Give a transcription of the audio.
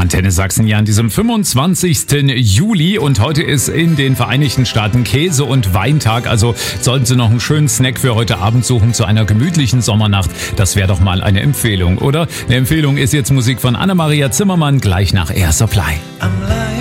Antenne Sachsen ja an diesem 25. Juli und heute ist in den Vereinigten Staaten Käse- und Weintag. Also sollten Sie noch einen schönen Snack für heute Abend suchen zu einer gemütlichen Sommernacht. Das wäre doch mal eine Empfehlung, oder? Eine Empfehlung ist jetzt Musik von Anna-Maria Zimmermann gleich nach Air Supply.